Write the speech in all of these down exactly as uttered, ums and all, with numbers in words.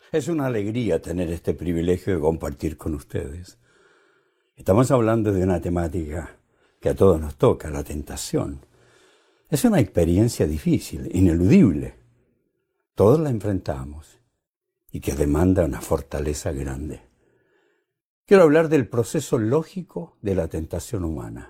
Es una alegría tener este privilegio de compartir con ustedes. Estamos hablando de una temática que a todos nos toca, la tentación. Es una experiencia difícil, ineludible. Todos la enfrentamos y que demanda una fortaleza grande. Quiero hablar del proceso lógico de la tentación humana.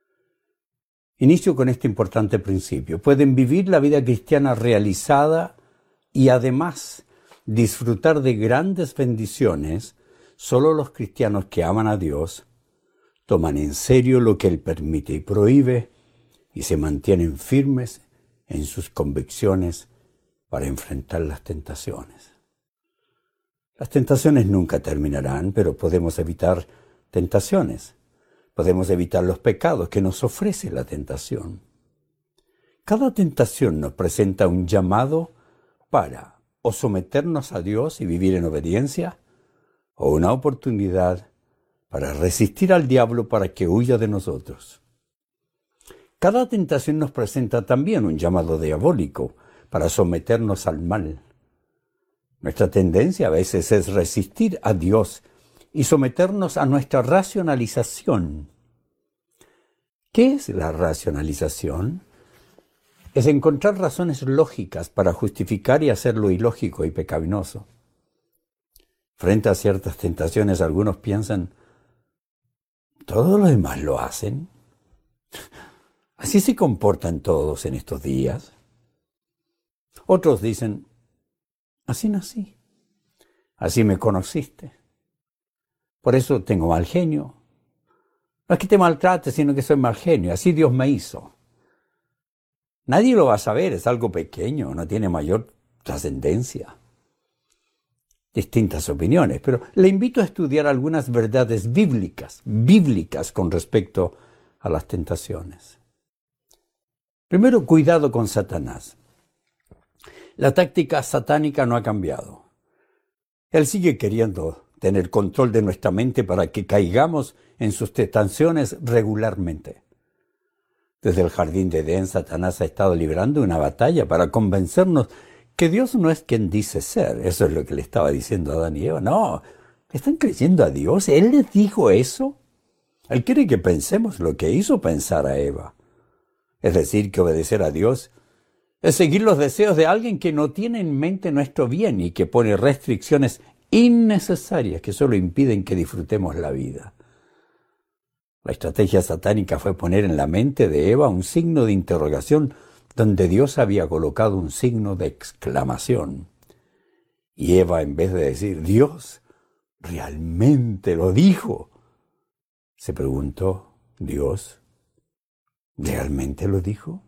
Inicio con este importante principio. Pueden vivir la vida cristiana realizada y además disfrutar de grandes bendiciones solo los cristianos que aman a Dios, toman en serio lo que Él permite y prohíbe y se mantienen firmes en sus convicciones para enfrentar las tentaciones. Las tentaciones nunca terminarán, pero podemos evitar tentaciones. Podemos evitar los pecados que nos ofrece la tentación. Cada tentación nos presenta un llamado para o someternos a Dios y vivir en obediencia, o una oportunidad para resistir al diablo para que huya de nosotros. Cada tentación nos presenta también un llamado diabólico para someternos al mal. Nuestra tendencia a veces es resistir a Dios y someternos a nuestra racionalización. ¿Qué es la racionalización? Es encontrar razones lógicas para justificar y hacer lo ilógico y pecaminoso. Frente a ciertas tentaciones, algunos piensan, ¿todos los demás lo hacen? ¿Así se comportan todos en estos días? Otros dicen, así nací, así me conociste. Por eso tengo mal genio. No es que te maltrate, sino que soy mal genio. Así Dios me hizo. Nadie lo va a saber, es algo pequeño, no tiene mayor trascendencia. Distintas opiniones, pero le invito a estudiar algunas verdades bíblicas, bíblicas con respecto a las tentaciones. Primero, cuidado con Satanás. La táctica satánica no ha cambiado. Él sigue queriendo tener control de nuestra mente para que caigamos en sus tentaciones regularmente. Desde el jardín de Edén, Satanás ha estado librando una batalla para convencernos que Dios no es quien dice ser. Eso es lo que le estaba diciendo a Adán y Eva. No, ¿están creyendo a Dios? ¿Él les dijo eso? Él quiere que pensemos lo que hizo pensar a Eva. Es decir, que obedecer a Dios es seguir los deseos de alguien que no tiene en mente nuestro bien y que pone restricciones innecesarias que solo impiden que disfrutemos la vida. La estrategia satánica fue poner en la mente de Eva un signo de interrogación donde Dios había colocado un signo de exclamación. Y Eva, en vez de decir, Dios realmente lo dijo, se preguntó, ¿Dios realmente lo dijo?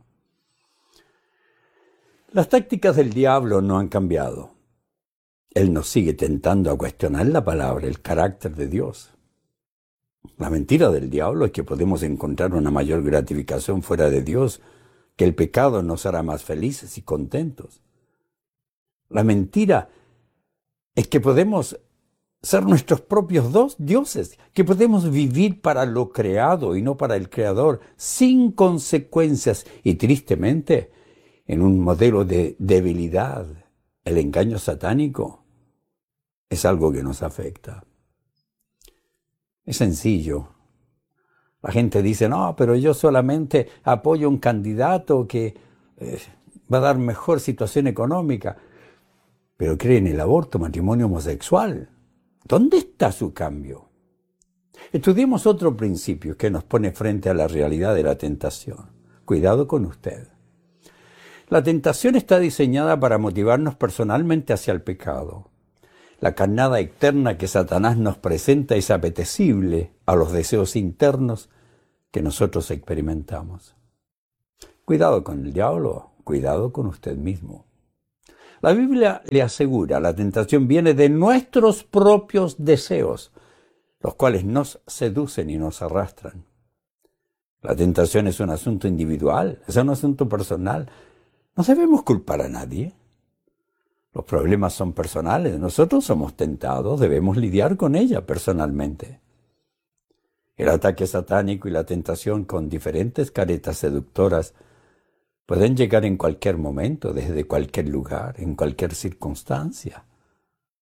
Las tácticas del diablo no han cambiado. Él nos sigue tentando a cuestionar la palabra, el carácter de Dios. La mentira del diablo es que podemos encontrar una mayor gratificación fuera de Dios, que el pecado nos hará más felices y contentos. La mentira es que podemos ser nuestros propios dos dioses, que podemos vivir para lo creado y no para el Creador, sin consecuencias y tristemente en un modelo de debilidad. El engaño satánico es algo que nos afecta. Es sencillo. La gente dice, no, pero yo solamente apoyo a un candidato que eh, va a dar mejor situación económica. Pero cree en el aborto, matrimonio homosexual. ¿Dónde está su cambio? Estudiemos otro principio que nos pone frente a la realidad de la tentación. Cuidado con usted. La tentación está diseñada para motivarnos personalmente hacia el pecado. La carnada externa que Satanás nos presenta es apetecible a los deseos internos que nosotros experimentamos. Cuidado con el diablo, cuidado con usted mismo. La Biblia le asegura, la tentación viene de nuestros propios deseos, los cuales nos seducen y nos arrastran. La tentación es un asunto individual, es un asunto personal. No debemos culpar a nadie. Los problemas son personales. Nosotros somos tentados, debemos lidiar con ella personalmente. El ataque satánico y la tentación con diferentes caretas seductoras pueden llegar en cualquier momento, desde cualquier lugar, en cualquier circunstancia.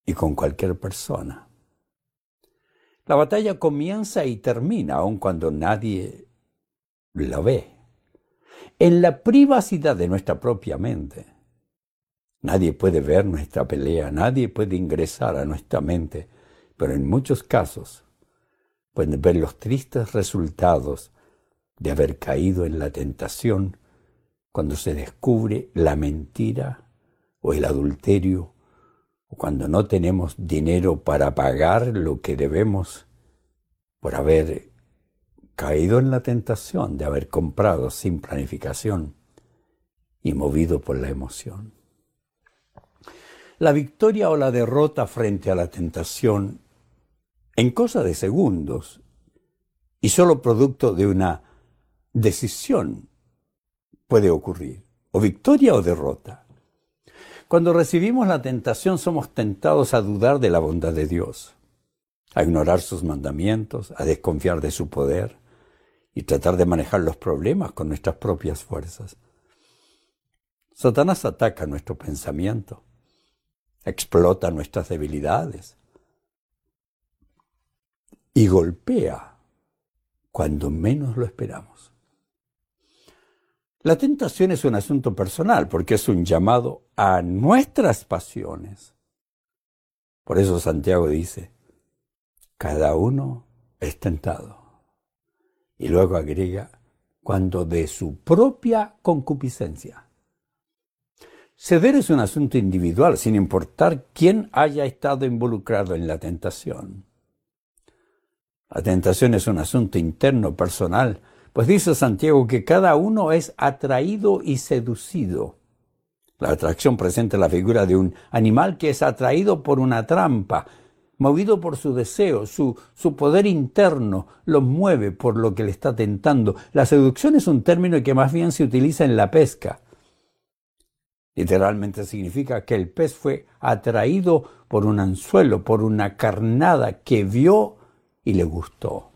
y con cualquier persona. La batalla comienza y termina aun cuando nadie la ve. En la privacidad de nuestra propia mente. Nadie puede ver nuestra pelea, nadie puede ingresar a nuestra mente, pero en muchos casos pueden ver los tristes resultados de haber caído en la tentación cuando se descubre la mentira o el adulterio, o cuando no tenemos dinero para pagar lo que debemos por haber caído en la tentación de haber comprado sin planificación y movido por la emoción. La victoria o la derrota frente a la tentación en cosa de segundos y solo producto de una decisión puede ocurrir, o victoria o derrota. Cuando recibimos la tentación somos tentados a dudar de la bondad de Dios, a ignorar sus mandamientos, a desconfiar de su poder y tratar de manejar los problemas con nuestras propias fuerzas. Satanás ataca nuestro pensamiento, explota nuestras debilidades y golpea cuando menos lo esperamos. La tentación es un asunto personal porque es un llamado a nuestras pasiones. Por eso Santiago dice, cada uno es tentado. Y luego agrega, cuando de su propia concupiscencia. Ceder es un asunto individual, sin importar quién haya estado involucrado en la tentación. La tentación es un asunto interno, personal, pues dice Santiago que cada uno es atraído y seducido. La atracción presenta la figura de un animal que es atraído por una trampa, movido por su deseo, su, su poder interno lo mueve por lo que le está tentando. La seducción es un término que más bien se utiliza en la pesca. Literalmente significa que el pez fue atraído por un anzuelo, por una carnada que vio y le gustó.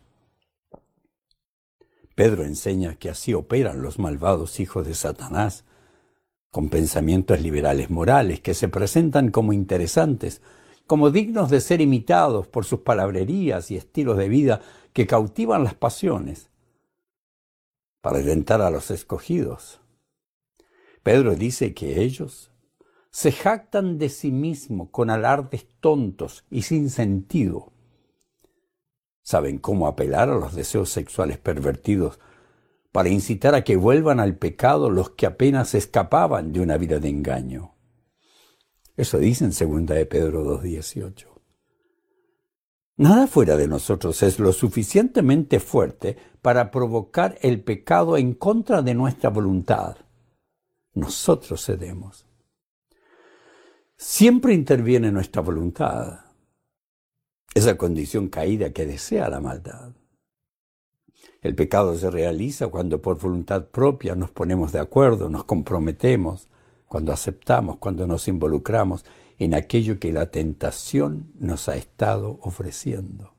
Pedro enseña que así operan los malvados hijos de Satanás, con pensamientos liberales morales que se presentan como interesantes, como dignos de ser imitados por sus palabrerías y estilos de vida que cautivan las pasiones, para tentar a los escogidos. Pedro dice que ellos se jactan de sí mismos con alardes tontos y sin sentido. Saben cómo apelar a los deseos sexuales pervertidos para incitar a que vuelvan al pecado los que apenas escapaban de una vida de engaño. Eso dice en segunda de Pedro dos dieciocho. Nada fuera de nosotros es lo suficientemente fuerte para provocar el pecado en contra de nuestra voluntad. Nosotros cedemos. Siempre interviene nuestra voluntad, esa condición caída que desea la maldad. El pecado se realiza cuando por voluntad propia nos ponemos de acuerdo, nos comprometemos, cuando aceptamos, cuando nos involucramos en aquello que la tentación nos ha estado ofreciendo.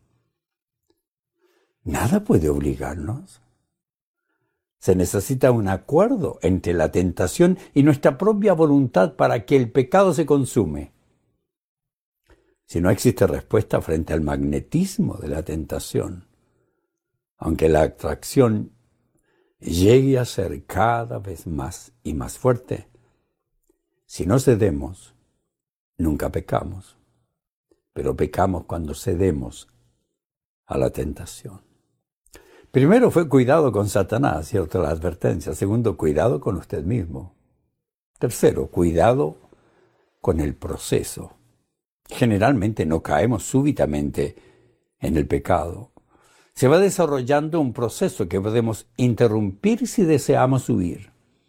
Nada puede obligarnos. Se necesita un acuerdo entre la tentación y nuestra propia voluntad para que el pecado se consume. Si no existe respuesta frente al magnetismo de la tentación, aunque la atracción llegue a ser cada vez más y más fuerte, si no cedemos, nunca pecamos, pero pecamos cuando cedemos a la tentación. Primero fue cuidado con Satanás, ¿cierto? La advertencia. Segundo, cuidado con usted mismo. Tercero, cuidado con el proceso. Generalmente no caemos súbitamente en el pecado. Se va desarrollando un proceso que podemos interrumpir si deseamos huir.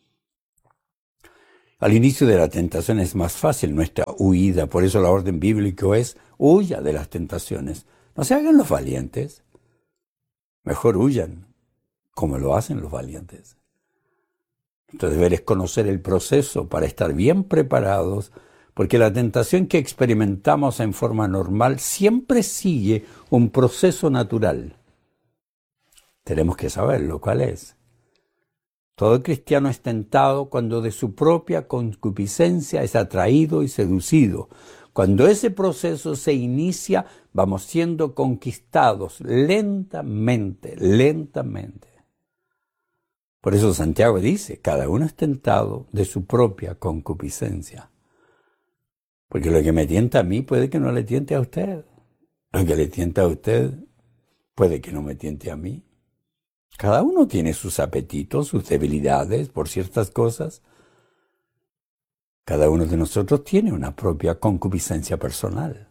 Al inicio de la tentación es más fácil nuestra huida, por eso la orden bíblica es huya de las tentaciones. No se hagan los valientes. Mejor huyan, como lo hacen los valientes. Nuestro deber es conocer el proceso para estar bien preparados, porque la tentación que experimentamos en forma normal siempre sigue un proceso natural. Tenemos que saberlo, ¿cuál es? Todo cristiano es tentado cuando de su propia concupiscencia es atraído y seducido, Cuando ese proceso se inicia, vamos siendo conquistados lentamente, lentamente. Por eso Santiago dice, cada uno es tentado de su propia concupiscencia. Porque lo que me tienta a mí puede que no le tiente a usted. Lo que le tienta a usted puede que no me tiente a mí. Cada uno tiene sus apetitos, sus debilidades por ciertas cosas. Cada uno de nosotros tiene una propia concupiscencia personal.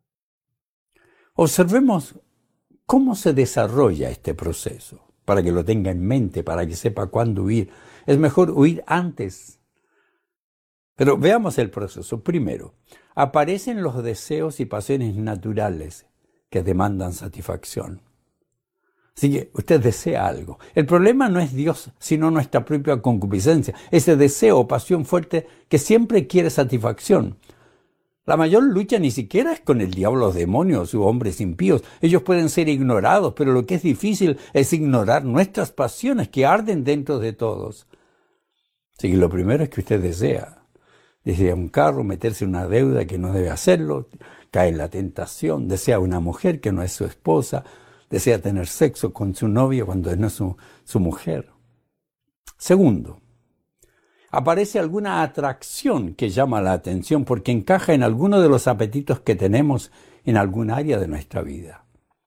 Observemos cómo se desarrolla este proceso, para que lo tenga en mente, para que sepa cuándo huir. Es mejor huir antes. Pero veamos el proceso. Primero, aparecen los deseos y pasiones naturales que demandan satisfacción. Así que usted desea algo. El problema no es Dios, sino nuestra propia concupiscencia. Ese deseo o pasión fuerte que siempre quiere satisfacción. La mayor lucha ni siquiera es con el diablo, los demonios u hombres impíos. Ellos pueden ser ignorados, pero lo que es difícil es ignorar nuestras pasiones que arden dentro de todos. Así que lo primero es que usted desea. Desea un carro, meterse en una deuda que no debe hacerlo, cae en la tentación, desea una mujer que no es su esposa, desea tener sexo con su novia cuando no es su, su mujer. Segundo, aparece alguna atracción que llama la atención porque encaja en alguno de los apetitos que tenemos en algún área de nuestra vida.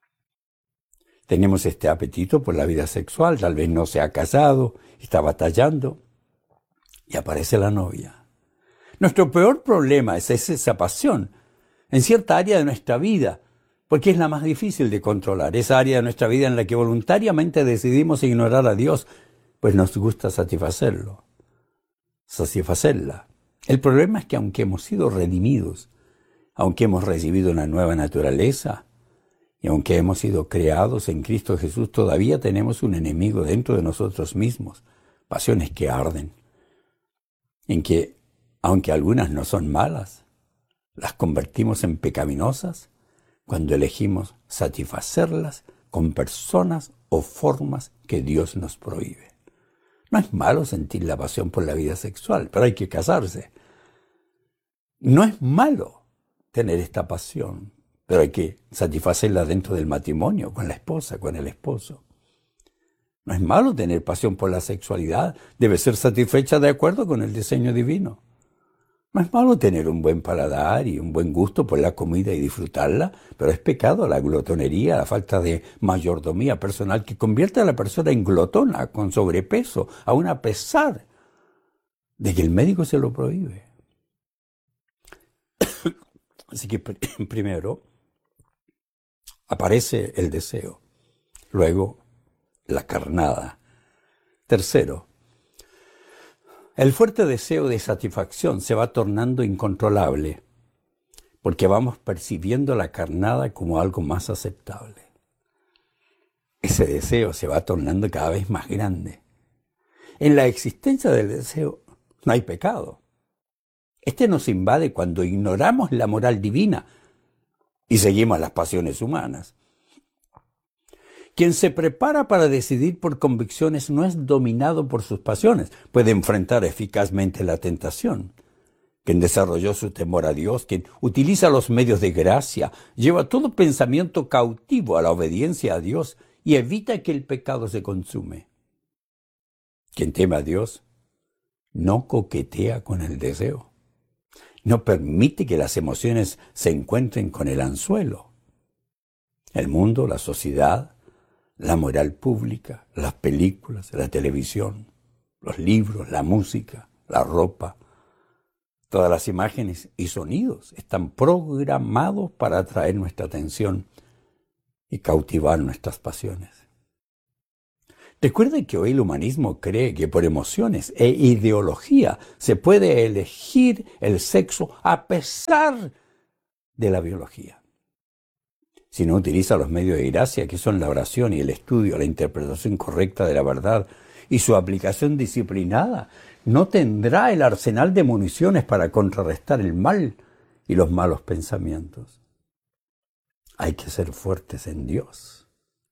Tenemos este apetito por la vida sexual, tal vez no se ha casado, está batallando, y aparece la novia. Nuestro peor problema es esa pasión en cierta área de nuestra vida, porque es la más difícil de controlar, esa área de nuestra vida en la que voluntariamente decidimos ignorar a Dios, pues nos gusta satisfacerlo, satisfacerla. El problema es que aunque hemos sido redimidos, aunque hemos recibido una nueva naturaleza, y aunque hemos sido creados en Cristo Jesús, todavía tenemos un enemigo dentro de nosotros mismos, pasiones que arden, en que aunque algunas no son malas, las convertimos en pecaminosas cuando elegimos satisfacerlas con personas o formas que Dios nos prohíbe. No es malo sentir la pasión por la vida sexual, pero hay que casarse. No es malo tener esta pasión, pero hay que satisfacerla dentro del matrimonio, con la esposa, con el esposo. No es malo tener pasión por la sexualidad, debe ser satisfecha de acuerdo con el diseño divino. No es malo tener un buen paladar y un buen gusto por la comida y disfrutarla, pero es pecado la glotonería, la falta de mayordomía personal que convierte a la persona en glotona, con sobrepeso, aun a pesar de que el médico se lo prohíbe. Así que pr- primero aparece el deseo, luego la carnada. Tercero, el fuerte deseo de satisfacción se va tornando incontrolable porque vamos percibiendo la carnada como algo más aceptable. Ese deseo se va tornando cada vez más grande. En la existencia del deseo no hay pecado. Este nos invade cuando ignoramos la moral divina y seguimos las pasiones humanas. Quien se prepara para decidir por convicciones no es dominado por sus pasiones, puede enfrentar eficazmente la tentación. Quien desarrolló su temor a Dios, quien utiliza los medios de gracia, lleva todo pensamiento cautivo a la obediencia a Dios y evita que el pecado se consume. Quien teme a Dios no coquetea con el deseo, no permite que las emociones se encuentren con el anzuelo. El mundo, la sociedad, la moral pública, las películas, la televisión, los libros, la música, la ropa, todas las imágenes y sonidos están programados para atraer nuestra atención y cautivar nuestras pasiones. Recuerde que hoy el humanismo cree que por emociones e ideología se puede elegir el sexo a pesar de la biología. Si no utiliza los medios de gracia, que son la oración y el estudio, la interpretación correcta de la verdad y su aplicación disciplinada, no tendrá el arsenal de municiones para contrarrestar el mal y los malos pensamientos. Hay que ser fuertes en Dios.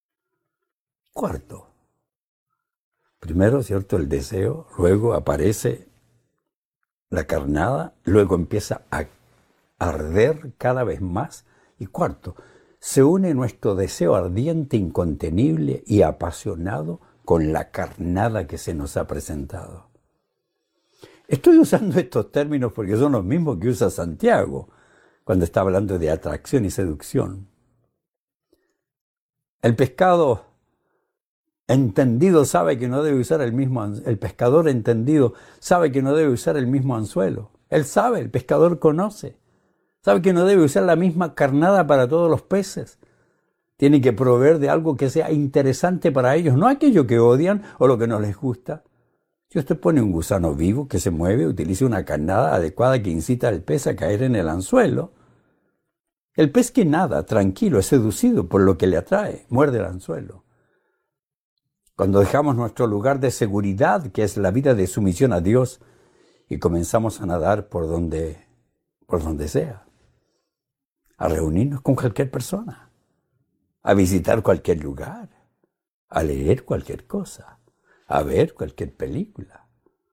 Cuarto, primero, ¿cierto?, el deseo, luego aparece la carnada, luego empieza a, arder cada vez más. Y cuarto, se une nuestro deseo ardiente, incontenible y apasionado con la carnada que se nos ha presentado. Estoy usando estos términos porque son los mismos que usa Santiago cuando está hablando de atracción y seducción. El pescado entendido sabe que no debe usar el mismo, el pescador entendido sabe que no debe usar el mismo anzuelo. Él sabe, el pescador conoce. Sabe que no debe usar la misma carnada para todos los peces. Tiene que proveer de algo que sea interesante para ellos, no aquello que odian o lo que no les gusta. Si usted pone un gusano vivo que se mueve, utiliza una carnada adecuada que incita al pez a caer en el anzuelo. El pez que nada, tranquilo, es seducido por lo que le atrae, muerde el anzuelo. Cuando dejamos nuestro lugar de seguridad, que es la vida de sumisión a Dios, y comenzamos a nadar por donde, por donde sea, a reunirnos con cualquier persona, a visitar cualquier lugar, a leer cualquier cosa, a ver cualquier película.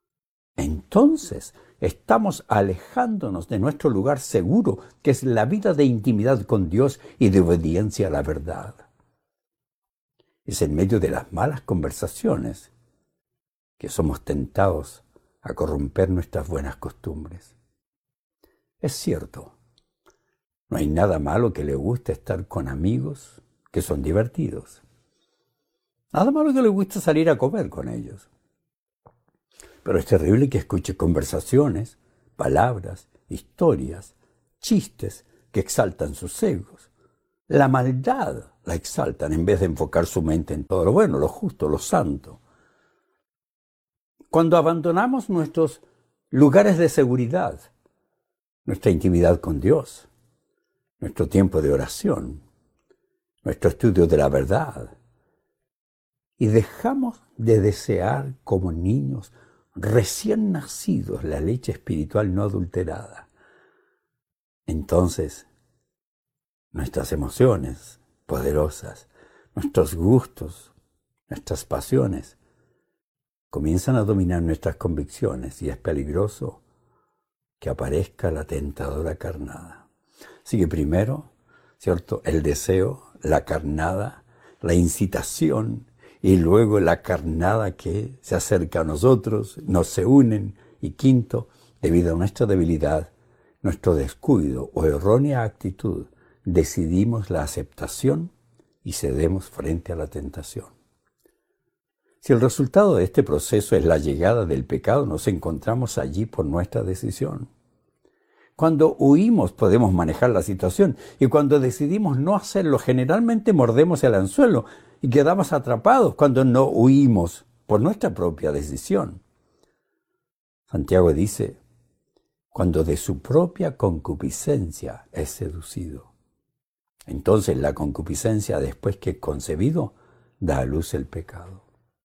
Entonces estamos alejándonos de nuestro lugar seguro, que es la vida de intimidad con Dios y de obediencia a la verdad. Es en medio de las malas conversaciones que somos tentados a corromper nuestras buenas costumbres. Es cierto, no hay nada malo que le guste estar con amigos que son divertidos. Nada malo que le guste salir a comer con ellos. Pero es terrible que escuche conversaciones, palabras, historias, chistes que exaltan sus egos. La maldad la exaltan en vez de enfocar su mente en todo lo bueno, lo justo, lo santo. Cuando abandonamos nuestros lugares de seguridad, nuestra intimidad con Dios, nuestro tiempo de oración, nuestro estudio de la verdad, y dejamos de desear como niños recién nacidos la leche espiritual no adulterada, entonces nuestras emociones poderosas, nuestros gustos, nuestras pasiones, comienzan a dominar nuestras convicciones y es peligroso que aparezca la tentadora carnada. Así que primero, ¿cierto?, el deseo, la carnada, la incitación y luego la carnada que se acerca a nosotros, nos se unen. Y quinto, debido a nuestra debilidad, nuestro descuido o errónea actitud, decidimos la aceptación y cedemos frente a la tentación. Si el resultado de este proceso es la llegada del pecado, nos encontramos allí por nuestra decisión. Cuando huimos podemos manejar la situación y cuando decidimos no hacerlo, generalmente mordemos el anzuelo y quedamos atrapados cuando no huimos por nuestra propia decisión. Santiago dice, cuando de su propia concupiscencia es seducido. Entonces la concupiscencia, después que concebido, da a luz el pecado.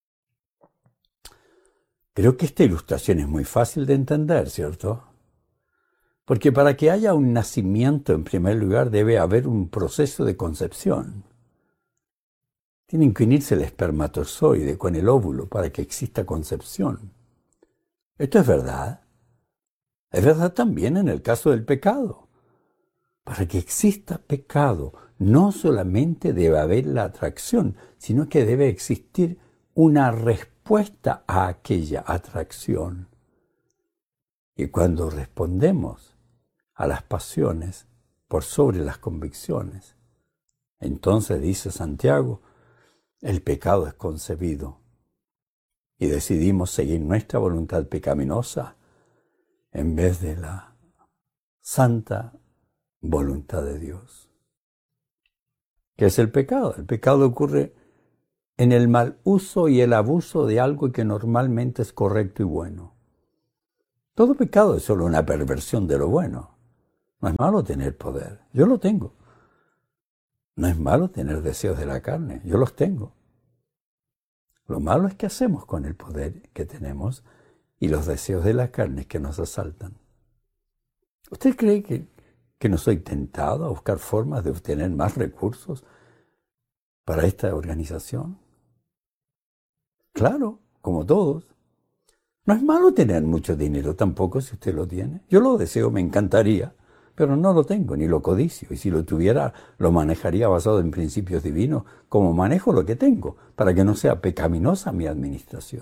Creo que esta ilustración es muy fácil de entender, ¿cierto? Porque para que haya un nacimiento, en primer lugar, debe haber un proceso de concepción. Tienen que unirse el espermatozoide con el óvulo para que exista concepción. Esto es verdad. Es verdad también en el caso del pecado. Para que exista pecado, no solamente debe haber la atracción, sino que debe existir una respuesta a aquella atracción. Y cuando respondemos a las pasiones por sobre las convicciones, entonces, dice Santiago, el pecado es concebido y decidimos seguir nuestra voluntad pecaminosa en vez de la santa voluntad de Dios. ¿Qué es el pecado? El pecado ocurre en el mal uso y el abuso de algo que normalmente es correcto y bueno. Todo pecado es solo una perversión de lo bueno. No es malo tener poder, yo lo tengo. No es malo tener deseos de la carne, yo los tengo. Lo malo es que hacemos con el poder que tenemos y los deseos de la carne que nos asaltan. ¿Usted cree que, que no soy tentado a buscar formas de obtener más recursos para esta organización? Claro, como todos. No es malo tener mucho dinero tampoco si usted lo tiene. Yo lo deseo, me encantaría. pero no lo tengo ni lo codicio, y si lo tuviera lo manejaría basado en principios divinos, como manejo lo que tengo, para que no sea pecaminosa mi administración.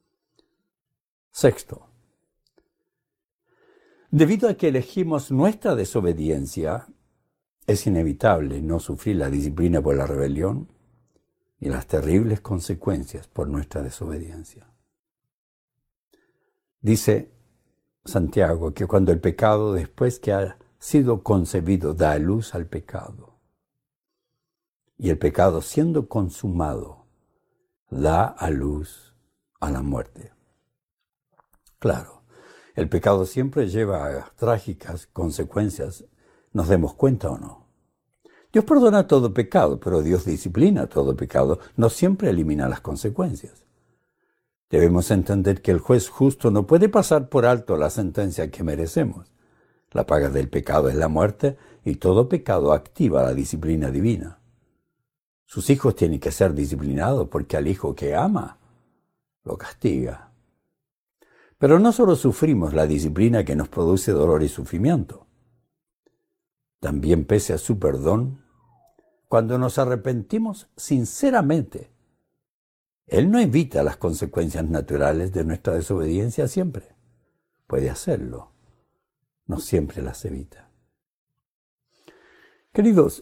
Sexto, debido a que elegimos nuestra desobediencia, es inevitable no sufrir la disciplina por la rebelión y las terribles consecuencias por nuestra desobediencia. Dice Santiago que cuando el pecado, después que ha sido concebido, da luz al pecado, y el pecado, siendo consumado, da a luz a la muerte. Claro, el pecado siempre lleva a trágicas consecuencias, nos demos cuenta o no. Dios perdona todo pecado, pero Dios disciplina todo pecado, no siempre elimina las consecuencias. Debemos entender que el juez justo no puede pasar por alto la sentencia que merecemos. La paga del pecado es la muerte, y todo pecado activa la disciplina divina. Sus hijos tienen que ser disciplinados porque al hijo que ama lo castiga. Pero no solo sufrimos la disciplina que nos produce dolor y sufrimiento. También, pese a su perdón, cuando nos arrepentimos sinceramente, Él no evita las consecuencias naturales de nuestra desobediencia siempre. Puede hacerlo, no siempre las evita. Queridos,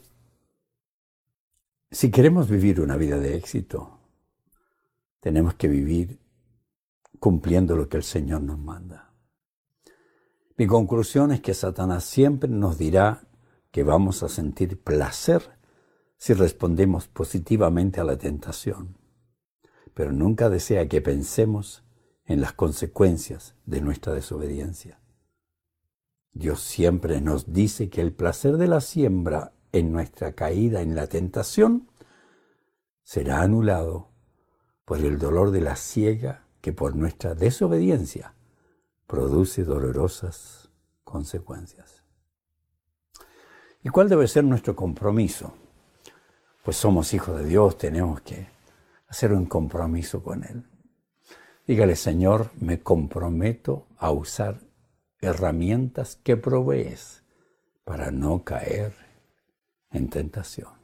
si queremos vivir una vida de éxito, tenemos que vivir cumpliendo lo que el Señor nos manda. Mi conclusión es que Satanás siempre nos dirá que vamos a sentir placer si respondemos positivamente a la tentación, pero nunca desea que pensemos en las consecuencias de nuestra desobediencia. Dios siempre nos dice que el placer de la siembra en nuestra caída en la tentación será anulado por el dolor de la siega que por nuestra desobediencia produce dolorosas consecuencias. ¿Y cuál debe ser nuestro compromiso? Pues somos hijos de Dios, tenemos que hacer un compromiso con Él. Dígale: Señor, me comprometo a usar herramientas que provees para no caer en tentación.